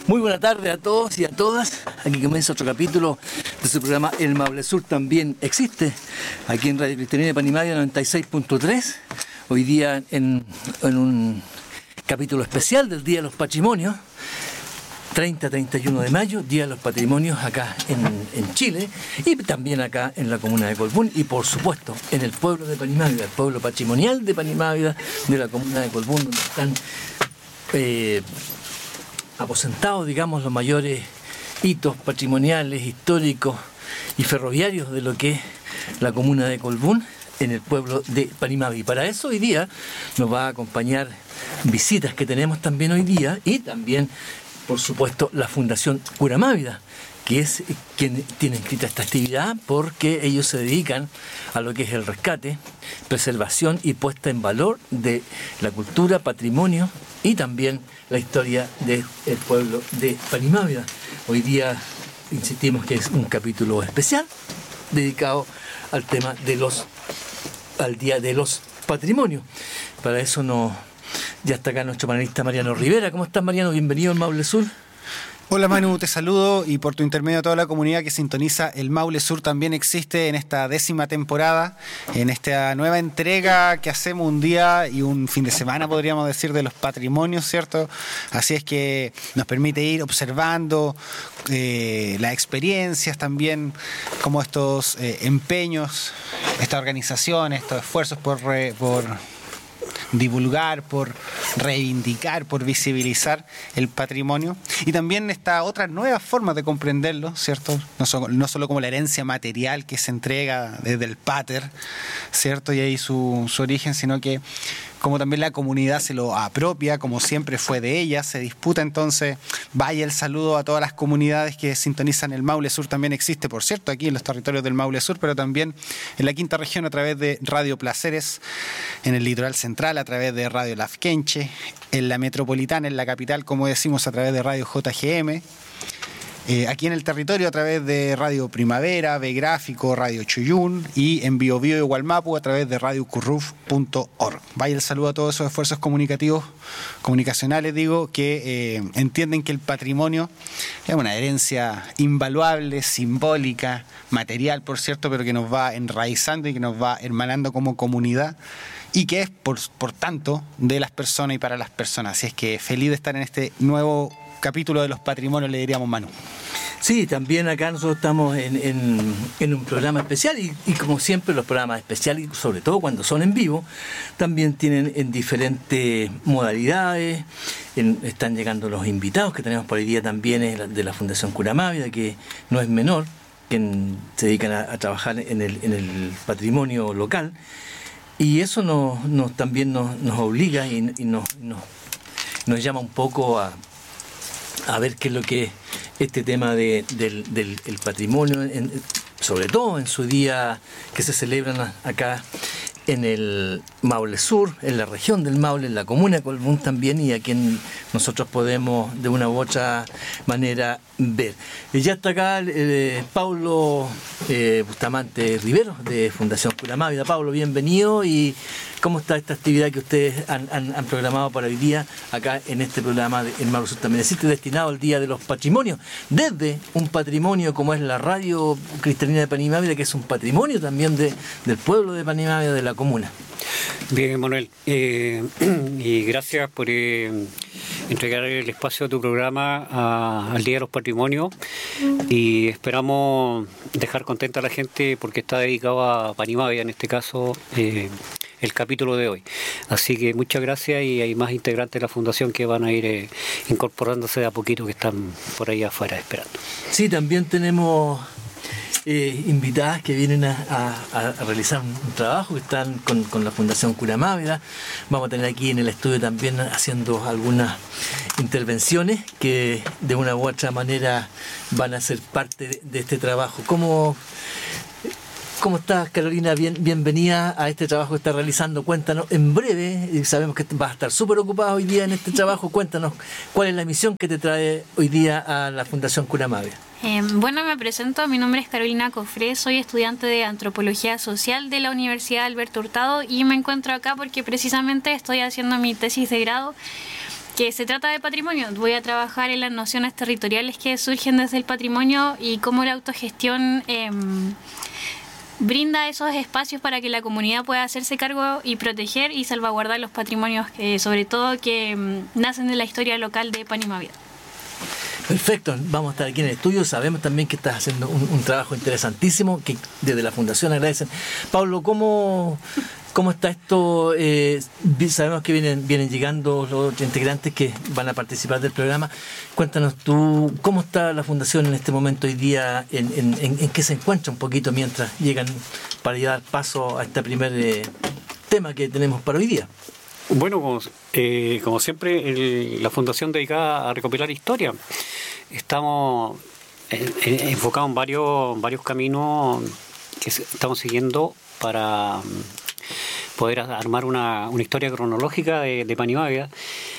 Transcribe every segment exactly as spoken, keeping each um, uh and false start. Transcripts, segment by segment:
Muy buena tarde a todos y a todas. Aquí comienza otro capítulo de su programa El Maule Sur también existe, aquí en Radio Cristiana de Panimadia noventa y seis punto tres. Hoy día en, en un capítulo especial del Día de los Patrimonios, treinta a treinta y uno de mayo, Día de los Patrimonios acá en, en Chile y también acá en la comuna de Colbún y por supuesto en el pueblo de Panimavida, el pueblo patrimonial de Panimavida, de la comuna de Colbún, donde están eh, aposentados, digamos, los mayores hitos patrimoniales, históricos y ferroviarios de lo que es la comuna de Colbún en el pueblo de Panimavida. Y para eso hoy día nos va a acompañar visitas que tenemos también hoy día y también, por supuesto, la Fundación Curamávida, que es quien tiene inscrita esta actividad porque ellos se dedican a lo que es el rescate, preservación y puesta en valor de la cultura, patrimonio y también la historia del pueblo de Panimavida. Hoy día insistimos que es un capítulo especial dedicado al tema de los, al Día de los Patrimonios. Para eso nos, ya está acá nuestro panelista Mariano Rivera. ¿Cómo estás, Mariano? Bienvenido al Maule Sur. Hola Manu, te saludo y por tu intermedio a toda la comunidad que sintoniza el Maule Sur también existe en esta décima temporada, en esta nueva entrega que hacemos un día y un fin de semana, podríamos decir, de los patrimonios, ¿cierto? Así es que nos permite ir observando eh, las experiencias también, como estos eh, empeños, esta organización, estos esfuerzos por... Re, por divulgar, por reivindicar, por visibilizar el patrimonio y también esta otra nueva forma de comprenderlo, ¿cierto? No solo, no solo como la herencia material que se entrega desde el pater, ¿cierto? Y ahí su, su origen, sino que como también la comunidad se lo apropia, como siempre fue de ella, se disputa. Entonces vaya el saludo a todas las comunidades que sintonizan el Maule Sur, también existe, por cierto, aquí en los territorios del Maule Sur, pero también en la quinta región a través de Radio Placeres, en el litoral central a través de Radio Lafkenche, en la metropolitana, en la capital, como decimos, a través de Radio J G M, Eh, aquí en el territorio a través de Radio Primavera, B Gráfico, Radio Chuyún y en Biobío y Gualmapu a través de radio curruf punto org. Vaya el saludo a todos esos esfuerzos comunicativos, comunicacionales, digo, que eh, entienden que el patrimonio es una herencia invaluable, simbólica, material, por cierto, pero que nos va enraizando y que nos va hermanando como comunidad y que es, por, por tanto, de las personas y para las personas. Así es que feliz de estar en este nuevo capítulo de los patrimonios, le diríamos, Manu. Sí, también acá nosotros estamos en, en, en un programa especial y, y como siempre los programas especiales, sobre todo cuando son en vivo, también tienen en diferentes modalidades. En, están llegando los invitados que tenemos por hoy día también es de la Fundación Curamávida, que no es menor, que en, se dedican a, a trabajar en el, en el patrimonio local y eso nos, nos también nos, nos obliga y, y nos, nos, nos llama un poco a a ver qué es lo que es este tema de, del, del el patrimonio, en, sobre todo en su día que se celebran acá en el Maule Sur, en la región del Maule, en la comuna de Colbún también, y a quien nosotros podemos de una u otra manera ver. Y ya está acá eh, Paulo eh, Bustamante Rivero de Fundación Curamávida. Paulo, bienvenido. ¿Y cómo está esta actividad que ustedes han, han, han programado para hoy día acá en este programa de, en Maule Sur también? Existe destinado al Día de los Patrimonios, desde un patrimonio como es la Radio Cristalina de Panimavida, que es un patrimonio también de, del pueblo de Panimavida, de la comuna. Bien, Manuel, eh, y gracias por eh, entregar el espacio a tu programa a, al Día de los Patrimonios y esperamos dejar contenta a la gente porque está dedicado a Panimavida, en este caso, eh, el capítulo de hoy. Así que muchas gracias y hay más integrantes de la Fundación que van a ir eh, incorporándose de a poquito, que están por ahí afuera esperando. Sí, también tenemos Eh, invitadas que vienen a, a, a realizar un, un trabajo, que están con, con la Fundación Curamávida. Vamos a tener aquí en el estudio también haciendo algunas intervenciones que de una u otra manera van a ser parte de, de este trabajo. ¿Cómo, ¿Cómo estás, Carolina? Bien, bienvenida a este trabajo que estás realizando. Cuéntanos en breve, y sabemos que vas a estar súper ocupada hoy día en este trabajo. Cuéntanos cuál es la misión que te trae hoy día a la Fundación Curamávida. Eh, bueno, me presento, mi nombre es Carolina Cofré, soy estudiante de Antropología Social de la Universidad Alberto Hurtado y me encuentro acá porque precisamente estoy haciendo mi tesis de grado que se trata de patrimonio. Voy a trabajar en las nociones territoriales que surgen desde el patrimonio y cómo la autogestión eh, brinda esos espacios para que la comunidad pueda hacerse cargo y proteger y salvaguardar los patrimonios, eh, sobre todo que eh, nacen de la historia local de Panimávida. Perfecto, vamos a estar aquí en el estudio. Sabemos también que estás haciendo un, un trabajo interesantísimo, que desde la Fundación agradecen. Pablo, ¿cómo, cómo está esto? Eh, sabemos que vienen, vienen llegando los otros integrantes que van a participar del programa. Cuéntanos tú, ¿cómo está la Fundación en este momento hoy día? ¿En, en, en, en qué se encuentra un poquito mientras llegan para dar paso a este primer eh, tema que tenemos para hoy día? Bueno, como, eh, como siempre, el, la Fundación dedicada a recopilar historia. Estamos eh, eh, enfocados en varios, varios caminos que estamos siguiendo para poder armar una, una historia cronológica de, de Panimávida.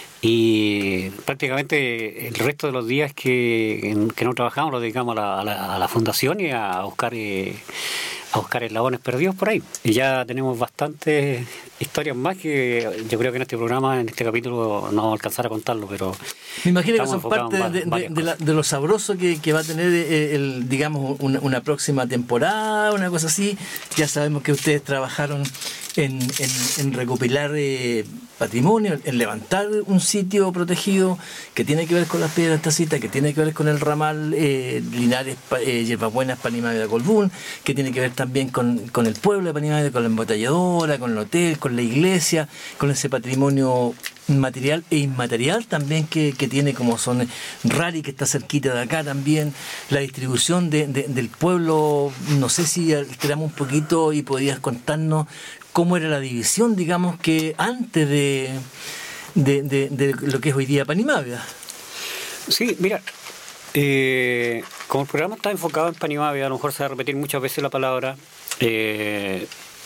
Y prácticamente el resto de los días que, que no trabajamos los dedicamos a la, a la, a la Fundación y a buscar... Eh, a buscar eslabones perdidos por ahí. Y ya tenemos bastantes historias más que yo creo que en este programa, en este capítulo, no vamos a alcanzar a contarlo, pero... Me imagino que son parte de, de, de, la, de lo sabroso que, que va a tener, el, el, digamos, una, una próxima temporada, una cosa así. Ya sabemos que ustedes trabajaron en, en, en recopilar eh, patrimonio, en levantar un sitio protegido que tiene que ver con las piedras tacitas, que tiene que ver con el ramal eh, Linares, eh, Yerbabuenas, Panimávida, Colbún, que tiene que ver también con, con el pueblo de Panimávida, con la embotelladora, con el hotel, con la iglesia, con ese patrimonio material e inmaterial también que, que tiene, como son Rari, que está cerquita de acá también, la distribución de, de, del pueblo. No sé si alteramos un poquito y podías contarnos cómo era la división, digamos, que antes de, de, de, de lo que es hoy día Panimávida. Sí, mira, eh, como el programa está enfocado en Panimávida, a lo mejor se va a repetir muchas veces la palabra. eh,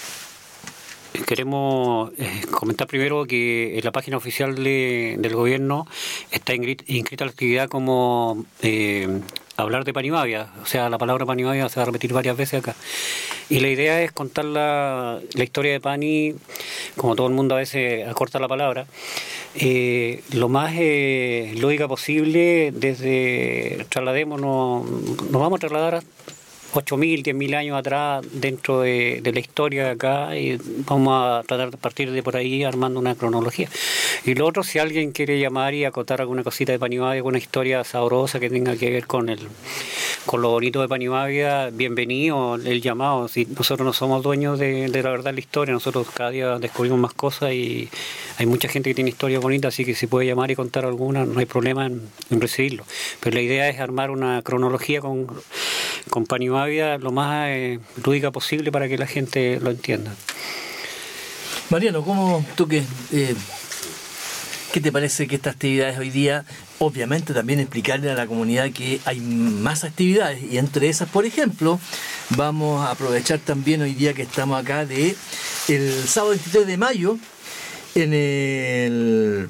Queremos eh, comentar primero que en la página oficial de, del gobierno está inscrita la actividad como eh, hablar de Panimávida, o sea, la palabra Panimávida se va a repetir varias veces acá. Y la idea es contar la, la historia de Pani, como todo el mundo a veces acorta la palabra, eh, lo más eh, lógica posible. Desde, trasladémonos, nos vamos a trasladar a ocho mil, diez mil años atrás dentro de, de la historia de acá, y vamos a tratar de partir de por ahí armando una cronología. Y lo otro, si alguien quiere llamar y acotar alguna cosita de Panimávida, alguna historia sabrosa que tenga que ver con el con lo bonito de Panimávida, bienvenido el llamado. Si nosotros no somos dueños de, de la verdad de la historia, nosotros cada día descubrimos más cosas y hay mucha gente que tiene historias bonitas, así que si puede llamar y contar alguna, no hay problema en, en recibirlo. Pero la idea es armar una cronología con, con Panimávida lo más eh, lúdica posible para que la gente lo entienda. Mariano, ¿cómo tú que... Eh, ¿Qué te parece que estas actividades hoy día, obviamente también explicarle a la comunidad que hay más actividades, y entre esas, por ejemplo, vamos a aprovechar también hoy día que estamos acá de el sábado veintitrés de mayo en el...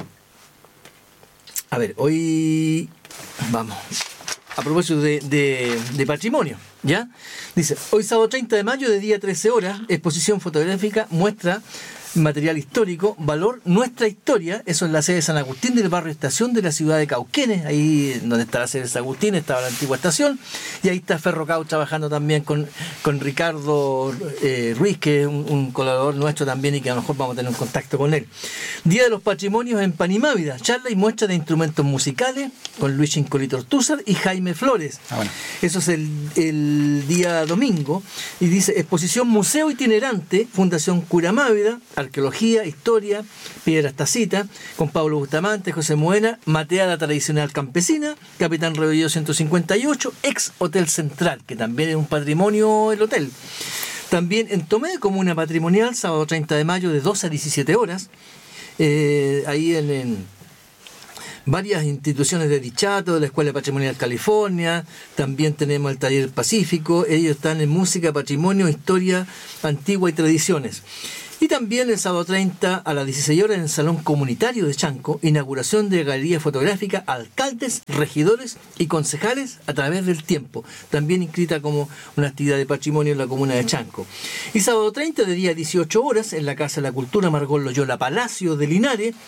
A ver, hoy vamos, a propósito de, de, de patrimonio, ¿ya? Dice, hoy sábado treinta de mayo de día trece horas, exposición fotográfica muestra material histórico, valor Nuestra Historia. Eso es la sede de San Agustín del barrio Estación de la ciudad de Cauquenes, ahí donde está la sede de San Agustín estaba la antigua estación, y ahí está Ferrocau trabajando también con, con Ricardo eh, Ruiz, que es un, un colaborador nuestro también y que a lo mejor vamos a tener un contacto con él. Día de los Patrimonios en Panimávida, charla y muestra de instrumentos musicales con Luis Chincolito Ortúzar y Jaime Flores. Ah, bueno. Eso es el, el día domingo, y dice exposición Museo Itinerante, Fundación Curamávida, Arqueología, Historia, Piedras Tacitas, con Pablo Bustamante, José Moena, Mateada Tradicional Campesina, Capitán Rebellido ciento cincuenta y ocho, ex Hotel Central, que también es un patrimonio el hotel. También en Tomé, Comuna Patrimonial, sábado treinta de mayo de doce a diecisiete horas, eh, ahí en, en varias instituciones de Dichato, de la Escuela Patrimonial California, también tenemos el Taller Pacífico, ellos están en música, patrimonio, historia antigua y tradiciones. Y también el sábado treinta a las dieciséis horas en el Salón Comunitario de Chanco, inauguración de galería fotográfica alcaldes, regidores y concejales a través del tiempo, también inscrita como una actividad de patrimonio en la comuna de Chanco. Y sábado treinta de día dieciocho horas en la Casa de la Cultura Margot Loyola Palacio de Linares,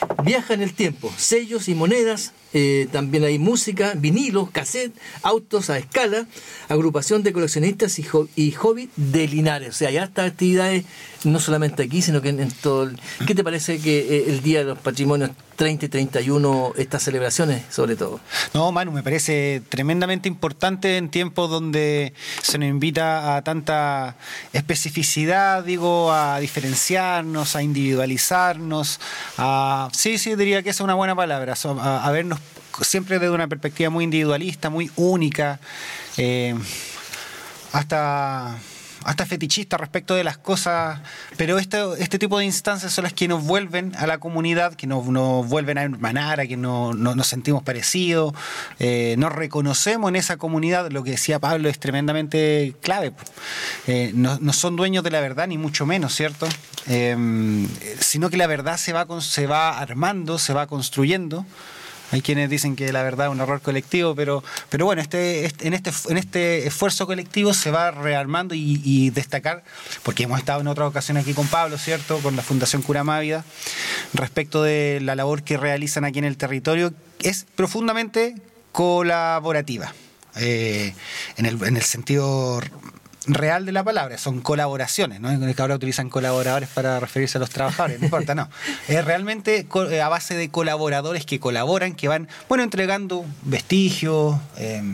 Viaja en el tiempo, sellos y monedas, eh, también hay música, vinilos, cassette, autos a escala, agrupación de coleccionistas y, ho- y hobby de Linares. O sea, hay hartas actividades, no solamente aquí, sino que en, en todo el... ¿Qué te parece que eh, el Día de los Patrimonios treinta y treinta y uno, estas celebraciones sobre todo? No, Manu, me parece tremendamente importante en tiempos donde se nos invita a tanta especificidad, digo, a diferenciarnos, a individualizarnos, a... Sí, sí, diría que esa es una buena palabra, a, a vernos siempre desde una perspectiva muy individualista, muy única, eh, hasta... hasta fetichista respecto de las cosas, pero este, este tipo de instancias son las que nos vuelven a la comunidad, que nos, nos vuelven a hermanar, a que no, no, nos sentimos parecidos, eh, nos reconocemos en esa comunidad. Lo que decía Pablo es tremendamente clave. Eh, no, no son dueños de la verdad, ni mucho menos, ¿cierto? Eh, sino que la verdad se va, se va armando, se va construyendo. Hay quienes dicen que la verdad es un error colectivo, pero, pero bueno, este, este, en, este, en este esfuerzo colectivo se va rearmando y, y destacar, porque hemos estado en otra ocasión aquí con Pablo, ¿cierto?, con la Fundación Cura Mávida, respecto de la labor que realizan aquí en el territorio, es profundamente colaborativa, eh, en, el, en el sentido real de la palabra. Son colaboraciones, ¿no? Que ahora utilizan colaboradores para referirse a los trabajadores, no importa, no. Es realmente a base de colaboradores que colaboran, que van, bueno, entregando vestigios, eh,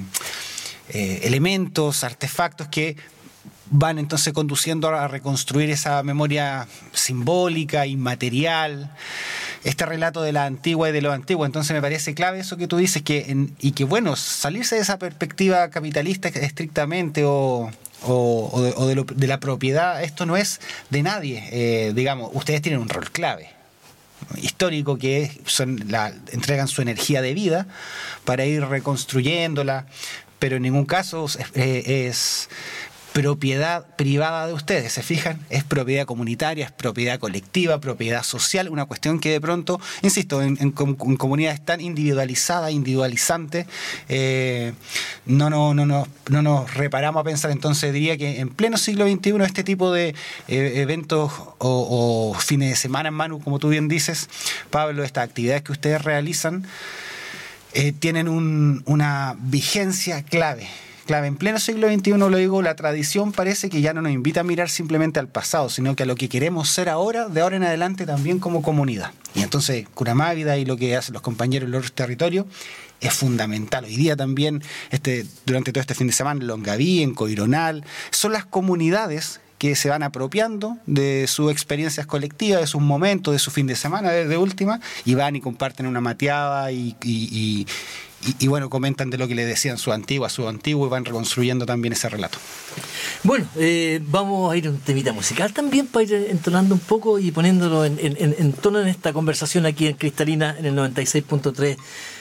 eh, elementos, artefactos que van entonces conduciendo a reconstruir esa memoria simbólica, inmaterial, este relato de la antigua y de lo antiguo. Entonces me parece clave eso que tú dices, que en, y que bueno, salirse de esa perspectiva capitalista estrictamente o... o, o, de, o de, lo, de la propiedad, esto no es de nadie, eh, digamos, ustedes tienen un rol clave histórico, que son la, entregan su energía de vida para ir reconstruyéndola, pero en ningún caso es, eh, es propiedad privada de ustedes, ¿se fijan? Es propiedad comunitaria, es propiedad colectiva, propiedad social, una cuestión que de pronto, insisto, en, en, en comunidades tan individualizadas, individualizantes, eh, no, no, no, no, no nos reparamos a pensar. Entonces diría que en pleno siglo veintiuno este tipo de eh, eventos o, o fines de semana, Manu, como tú bien dices, Pablo, estas actividades que ustedes realizan, eh, tienen un, una vigencia clave. Clave. En pleno siglo veintiuno, lo digo, la tradición parece que ya no nos invita a mirar simplemente al pasado, sino que a lo que queremos ser ahora, de ahora en adelante también como comunidad. Y entonces Cura Mávida y lo que hacen los compañeros en los otros territorios es fundamental. Hoy día también, este, durante todo este fin de semana, en Longaví, en Coironal, son las comunidades que se van apropiando de sus experiencias colectivas, de sus momentos, de su fin de semana, de, de última, y van y comparten una mateada y... y, y Y, y bueno, comentan de lo que le decían su antiguo a su antiguo y van reconstruyendo también ese relato. Bueno, eh, vamos a ir a un temita musical también para ir entonando un poco y poniéndolo en, en, en tono en esta conversación aquí en Cristalina en el noventa y seis punto tres